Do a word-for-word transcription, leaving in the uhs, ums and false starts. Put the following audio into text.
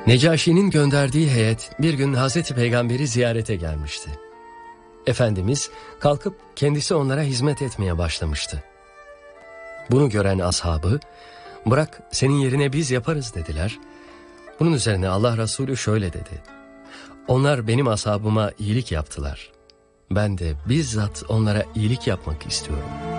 Necaşi'nin gönderdiği heyet bir gün Hazreti Peygamber'i ziyarete gelmişti. Efendimiz kalkıp kendisi onlara hizmet etmeye başlamıştı. Bunu gören ashabı, "Bırak, senin yerine biz yaparız," dediler. Bunun üzerine Allah Resulü şöyle dedi: "Onlar benim ashabıma iyilik yaptılar. Ben de bizzat onlara iyilik yapmak istiyorum."